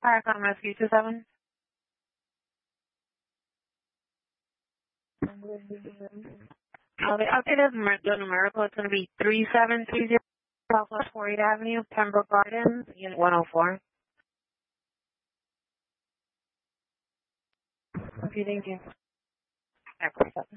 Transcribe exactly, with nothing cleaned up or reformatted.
Paracom Rescue two seven. Uh, the update is the numerical. It's going to be three seven three zero Southwest four-eighth Avenue, Pembroke Gardens, Unit one oh four. Okay, thank you.